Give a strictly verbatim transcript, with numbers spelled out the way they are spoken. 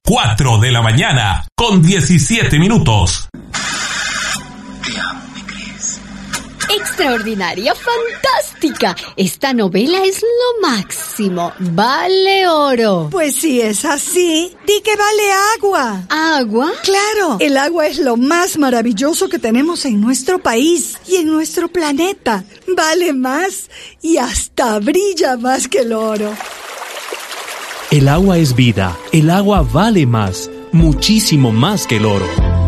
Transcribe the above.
cuatro de la mañana, con diecisiete minutos. Extraordinaria, fantástica. Esta novela es lo máximo. Vale oro. Pues si es así, di que vale agua. ¿Agua? Claro, el agua es lo más maravilloso que tenemos en nuestro país y en nuestro planeta. Vale más y hasta brilla más que el oro. El agua es vida. El agua vale más, muchísimo más que el oro.